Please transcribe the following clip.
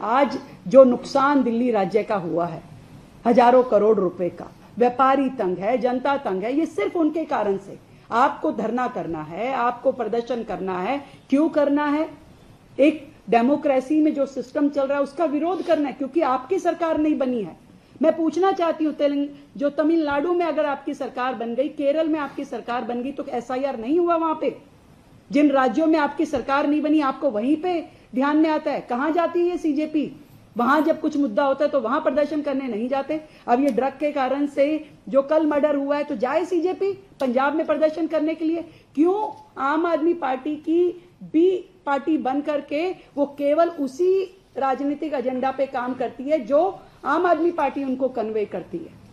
आज जो नुकसान दिल्ली राज्य का हुआ है, हजारों करोड़ रुपए का, व्यापारी तंग है, जनता तंग है, ये सिर्फ उनके कारण से। आपको धरना करना है, आपको प्रदर्शन करना है, क्यों करना है? एक डेमोक्रेसी में जो सिस्टम चल रहा है उसका विरोध करना है, क्योंकि आपकी सरकार नहीं बनी है। मैं पूछना चाहती हूँ, जो तमिलनाडु में अगर आपकी सरकार बन गई, केरल में आपकी सरकार बन गई, तो एसआईआर नहीं हुआ वहां पे? जिन राज्यों में आपकी सरकार नहीं बनी, आपको वहीं पे ध्यान में आता है। कहां जाती है सीजेपी? वहां जब कुछ मुद्दा होता है तो वहां प्रदर्शन करने नहीं जाते। अब ये ड्रग के कारण से जो कल मर्डर हुआ है, तो जाए सीजेपी पंजाब में प्रदर्शन करने के लिए? क्यों आम आदमी पार्टी की बी पार्टी बन करके वो केवल उसी राजनीतिक एजेंडा पे काम करती है जो आम आदमी पार्टी उनको कन्वे करती है?